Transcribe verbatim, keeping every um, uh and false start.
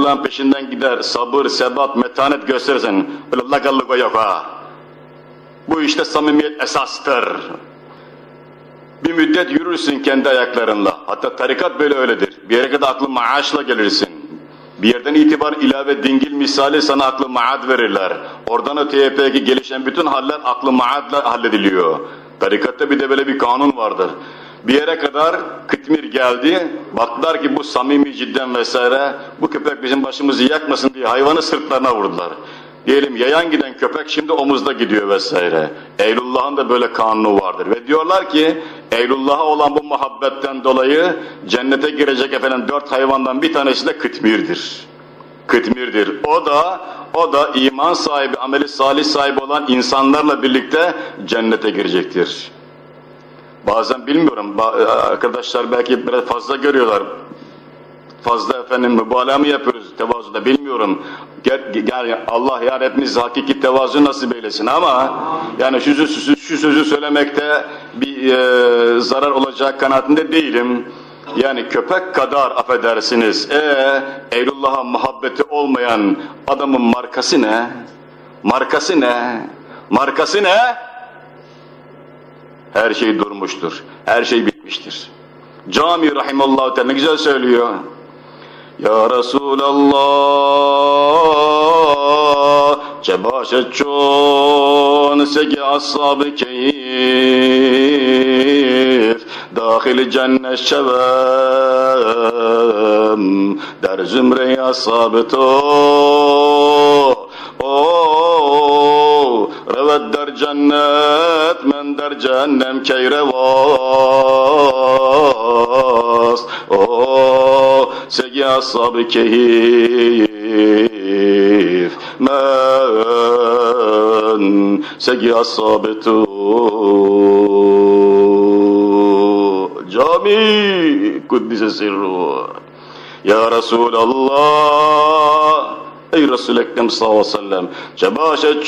Resulullah'ın peşinden gider, sabır, sebat, metanet gösterirsen, böyle lagallık yok ha. Bu işte samimiyet esastır. Bir müddet yürürsün kendi ayaklarınla. Hatta tarikat böyle öyledir. Bir yere kadar aklı maaşla gelirsin. Bir yerden itibar ilave dingil misali sana aklı maad verirler. Oradan öteye peki gelişen bütün haller aklı maadla hallediliyor. Tarikatta bir de böyle bir kanun vardır. Bir yere kadar kıtmir geldi, baktılar ki bu samimi cidden vesaire, bu köpek bizim başımızı yakmasın diye hayvanı sırtlarına vurdular. Diyelim yayan giden köpek şimdi omuzda gidiyor vesaire. Eylullah'ın da böyle kanunu vardır ve diyorlar ki Eylullah'a olan bu muhabbetten dolayı cennete girecek efendim dört hayvandan bir tanesi de kıtmirdir. Kıtmirdir. O da o da iman sahibi, ameli salih sahibi olan insanlarla birlikte cennete girecektir. Bazen bilmiyorum, arkadaşlar belki biraz fazla görüyorlar. Fazla efendim mübalağa mı yapıyoruz tevazuda bilmiyorum. Yani Allah yar hepimiz hakiki tevazu nasip eylesin ama yani şu, şu, şu sözü söylemekte bir e, zarar olacak kanaatinde değilim. Yani köpek kadar affedersiniz. E Eylullah'a muhabbeti olmayan adamın markası ne? Markası ne? Markası ne? Her şey durmuştur. Her şey bitmiştir. Cami rahimallahu teala ne güzel söylüyor. Ya Resulallah cebaşet çon segi ashab-ı keyif dâhil cennet şevem der zümre-i ashab-ı to o revet der cennet men der cennem keyrevas o segi ashab-ı keyif men segi ashab-ı tu cami kuddise sirru ya Resulallah ey Resul-i Ekrem sallallahu aleyhi ve sellem cebaşet